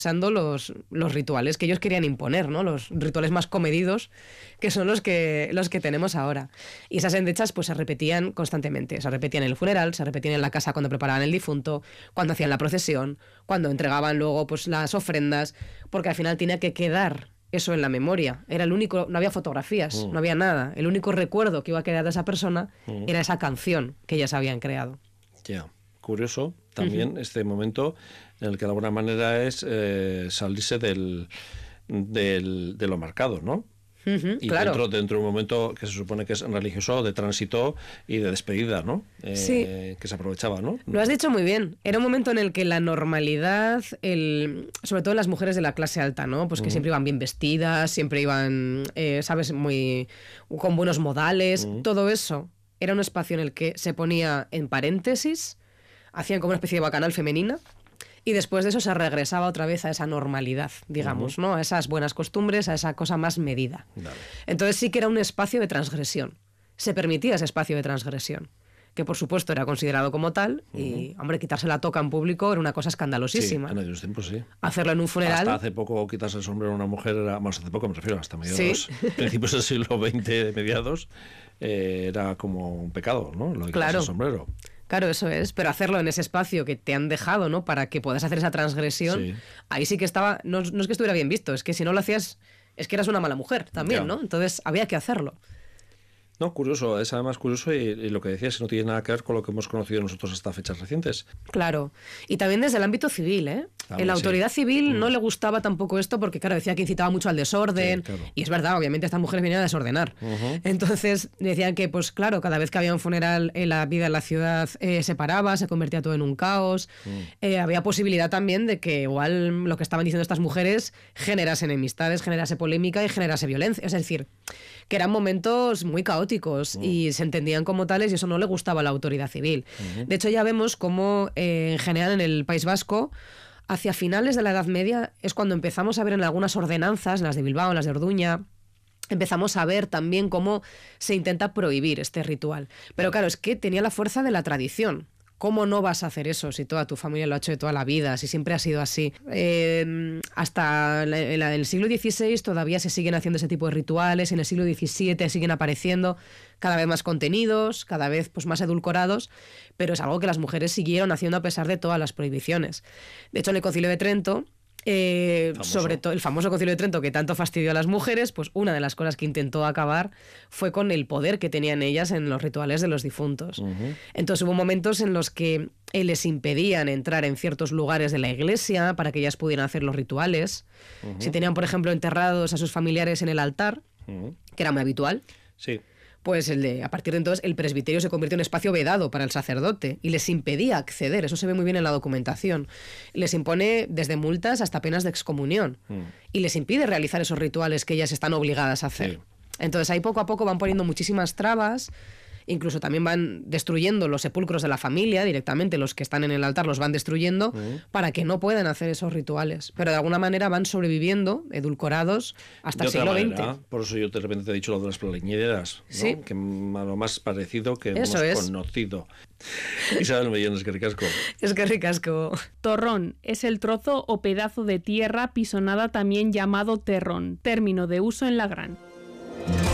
usando los rituales que ellos querían imponer, ¿no? Los rituales más comedidos, que son los que tenemos ahora. Y esas endechas pues se repetían constantemente. Se repetían en el funeral, se repetían en la casa cuando preparaban el difunto, cuando hacían la procesión, cuando entregaban luego pues las ofrendas, porque al final tenía que quedar eso en la memoria. Era el único, no había fotografías, no había nada. El único recuerdo que iba a quedar de esa persona era esa canción que ellas habían creado. Ya, curioso también este momento en el que de alguna manera es salirse de lo marcado, ¿no? Y claro. dentro de un momento que se supone que es religioso, de tránsito y de despedida, ¿no? Sí. Que se aprovechaba, ¿no? Lo has dicho muy bien. Era un momento en el que la normalidad, sobre todo en las mujeres de la clase alta, ¿no? Pues que siempre iban bien vestidas, siempre iban, ¿sabes? Con buenos modales. Todo eso era un espacio en el que se ponía en paréntesis, hacían como una especie de bacanal femenina. Y después de eso se regresaba otra vez a esa normalidad, digamos, ¿no? A esas buenas costumbres, a esa cosa más medida. Vale. Entonces sí que era un espacio de transgresión. Se permitía ese espacio de transgresión, que por supuesto era considerado como tal, y, hombre, quitarse la toca en público era una cosa escandalosísima. Sí, en aquellos tiempos sí. Hacerlo en un funeral... Hasta hace poco quitarse el sombrero a una mujer era... Más hace poco me refiero, hasta mediados, principios del siglo XX, mediados, era como un pecado, ¿no? Lo de quitarse el sombrero. Claro, eso es, pero hacerlo en ese espacio que te han dejado, ¿no? Para que puedas hacer esa transgresión, ahí sí que estaba, no es que estuviera bien visto, es que si no lo hacías, es que eras una mala mujer también, ¿no? Entonces había que hacerlo. No, curioso, es además curioso y lo que decías, no tiene nada que ver con lo que hemos conocido nosotros hasta fechas recientes. Claro, y también desde el ámbito civil, ¿eh? En la autoridad civil no le gustaba tampoco esto porque, claro, decía que incitaba mucho al desorden, y es verdad, obviamente estas mujeres venían a desordenar. Entonces decían que, pues claro, cada vez que había un funeral, la vida en la ciudad se paraba, se convertía todo en un caos. Había posibilidad también de que igual lo que estaban diciendo estas mujeres generase enemistades, generase polémica y generase violencia, es decir, que eran momentos muy caóticos y se entendían como tales y eso no le gustaba a la autoridad civil. De hecho, ya vemos cómo en general en el País Vasco, hacia finales de la Edad Media, es cuando empezamos a ver en algunas ordenanzas, en las de Bilbao, en las de Orduña, empezamos a ver también cómo se intenta prohibir este ritual. Pero claro, es que tenía la fuerza de la tradición. ¿Cómo no vas a hacer eso si toda tu familia lo ha hecho de toda la vida, si siempre ha sido así? Hasta el siglo XVI todavía se siguen haciendo ese tipo de rituales, en el siglo XVII siguen apareciendo cada vez más contenidos, cada vez pues, más edulcorados, pero es algo que las mujeres siguieron haciendo a pesar de todas las prohibiciones. De hecho, en el Concilio de Trento, sobre todo el famoso Concilio de Trento que tanto fastidió a las mujeres, pues una de las cosas que intentó acabar fue con el poder que tenían ellas en los rituales de los difuntos. Entonces hubo momentos en los que les impedían entrar en ciertos lugares de la iglesia para que ellas pudieran hacer los rituales. Si tenían, por ejemplo, enterrados a sus familiares en el altar, que era muy habitual, pues a partir de entonces el presbiterio se convirtió en un espacio vedado para el sacerdote y les impedía acceder. Eso se ve muy bien en la documentación. Les impone desde multas hasta penas de excomunión y les impide realizar esos rituales que ellas están obligadas a hacer. Entonces ahí poco a poco van poniendo muchísimas trabas. Incluso también van destruyendo los sepulcros de la familia directamente, los que están en el altar los van destruyendo para que no puedan hacer esos rituales. Pero de alguna manera van sobreviviendo, edulcorados, hasta el siglo XX. Por eso yo de repente te he dicho lo de las plañideras, ¿no? Que lo más parecido que hemos conocido. Isabel Mellón, es que ricasco. Es que ricasco. Torrón es el trozo o pedazo de tierra pisonada también llamado terrón, término de uso en la Gran.